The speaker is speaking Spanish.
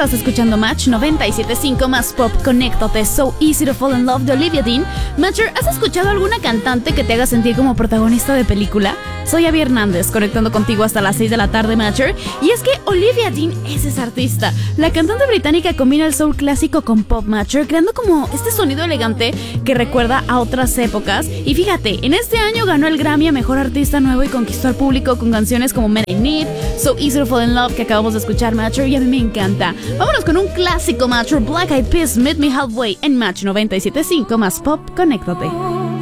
Estás escuchando Match 97.5 más pop. Conéctate. So Easy to Fall in Love de Olivia Dean. Matcher, ¿has escuchado alguna cantante que te haga sentir como protagonista de película? Soy Abby Hernández, conectando contigo hasta las 6 de la tarde, Matcher. Y es que Olivia Dean es esa artista. La cantante británica combina el soul clásico con pop, Matcher, creando como este sonido elegante que recuerda a otras épocas. Y fíjate, en este año ganó el Grammy a Mejor Artista Nuevo y conquistó al público con canciones como Men I Need, So Easy to Fall in Love, que acabamos de escuchar, Matcher, y a mí me encanta. Vámonos con un clásico, Matcher, Black Eyed Peas, Meet Me Halfway, en Match 97.5 más pop. Conéctate.